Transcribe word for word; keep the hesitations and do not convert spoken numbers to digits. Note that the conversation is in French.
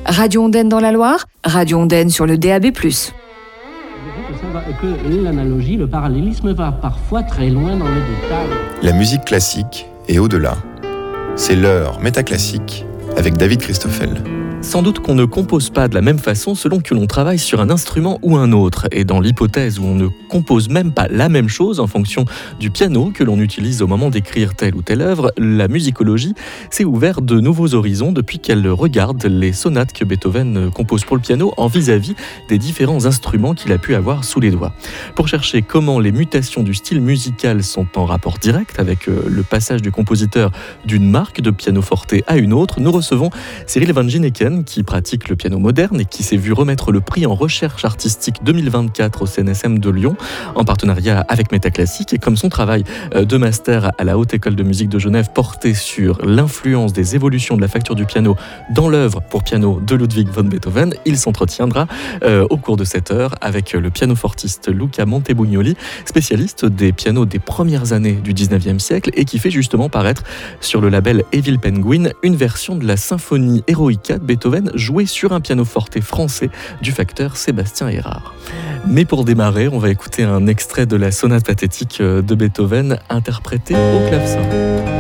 Radio Ondaine dans la Loire, Radio Ondaine sur le D A B plus. Que l'analogie, le parallélisme va parfois très loin dans le détail. La musique classique et au-delà. C'est l'heure métaclassique avec David Christoffel. Sans doute qu'on ne compose pas de la même façon selon que l'on travaille sur un instrument ou un autre. Et dans l'hypothèse où on ne compose même pas la même chose en fonction du piano que l'on utilise au moment d'écrire telle ou telle œuvre, la musicologie s'est ouverte de nouveaux horizons depuis qu'elle regarde les sonates que Beethoven compose pour le piano en vis-à-vis des différents instruments qu'il a pu avoir sous les doigts. Pour chercher comment les mutations du style musical sont en rapport direct avec le passage du compositeur d'une marque de pianoforte à une autre, nous recevons Cyril Van Gineken, qui pratique le piano moderne et qui s'est vu remettre le prix en recherche artistique deux mille vingt-quatre au C N S M de Lyon en partenariat avec Métaclassique. Et comme son travail de master à la Haute École de musique de Genève portait sur l'influence des évolutions de la facture du piano dans l'œuvre pour piano de Ludwig van Beethoven, il s'entretiendra euh, au cours de cette heure avec le pianofortiste Luca Montebugnoli, spécialiste des pianos des premières années du dix-neuvième siècle et qui fait justement paraître sur le label Evil Penguin une version de la symphonie Eroica de Beethoven jouée sur un pianoforte français du facteur Sébastien Erard. Mais pour démarrer, on va écouter un extrait de la sonate pathétique de Beethoven interprétée au clavecin.